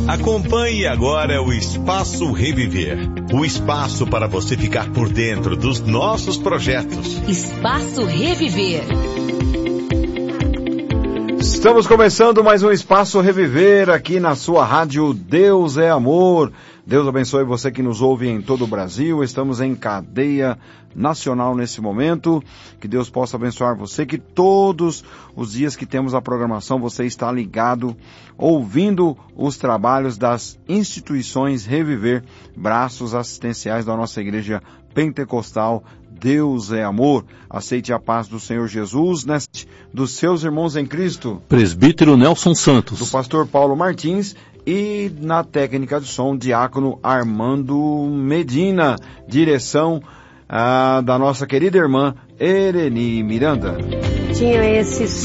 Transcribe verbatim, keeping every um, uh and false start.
Acompanhe agora o Espaço Reviver. O espaço para você ficar por dentro dos nossos projetos. Espaço Reviver. Estamos começando mais um Espaço Reviver aqui na sua rádio Deus é Amor. Deus abençoe você que nos ouve em todo o Brasil. Estamos em cadeia nacional nesse momento. Que Deus possa abençoar você, que todos os dias que temos a programação você está ligado, ouvindo os trabalhos das instituições Reviver, braços assistenciais da nossa igreja pentecostal. Deus é amor. Aceite a paz do Senhor Jesus neste dos seus irmãos em Cristo. Presbítero Nelson Santos. Do pastor Paulo Martins. E na técnica de som, diácono Armando Medina. Direção ah, da nossa querida irmã Ereni Miranda. Tinha esse